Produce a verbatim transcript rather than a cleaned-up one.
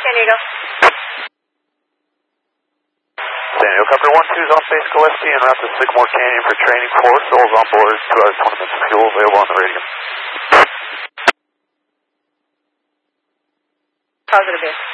San Diego. San Diego, Copter one two is off base Gillespie and route to Sycamore Canyon for training. Four souls on board, two hours, twenty minutes of fuel available on the radio. Positive.